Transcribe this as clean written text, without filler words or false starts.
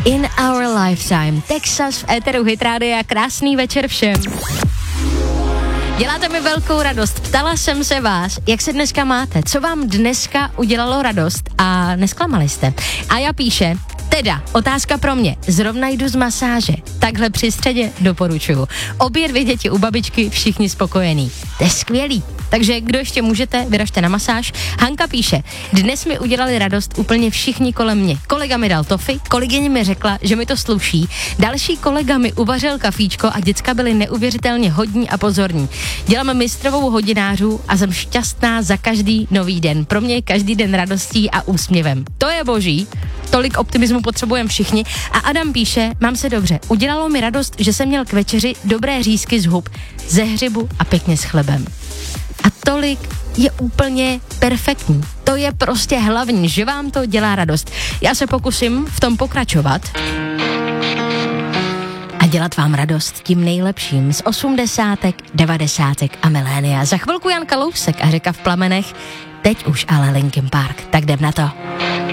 In Our Lifetime. Texas v éteru Hit Rádia. Krásný večer všem. Děláte mi velkou radost. Ptala jsem se vás, jak se dneska máte, co vám dneska udělalo radost a nesklamali jste. A já píše, teda, otázka pro mě, zrovna jdu z masáže, takhle při středě doporučuju. Obě 2 děti u babičky, všichni spokojení. To je skvělý. Takže kdo ještě můžete, vyražte na masáž. Hanka píše, dnes mi udělali radost úplně všichni kolem mě. Kolega mi dal toffee, kolegyně mi řekla, že mi to sluší. Další kolega mi uvařil kafíčko a děcka byly neuvěřitelně hodní a pozorní. Dělám mistrovou hodinářů a jsem šťastná za každý nový den. Pro mě je každý den radostí a úsměvem. To je boží. Tolik optimismu potřebujeme všichni. A Adam píše, mám se dobře. Udělalo mi radost, že jsem měl k večeři dobré řízky z hub, ze hřibu a pěkně s chlebem. A tolik je úplně perfektní. To je prostě hlavní, že vám to dělá radost. Já se pokusím v tom pokračovat a dělat vám radost tím nejlepším z 80., 90. a milénia. Za chvilku Jan Kalousek a Řeka v plamenech, teď už ale Linkin Park. Tak jdem na to.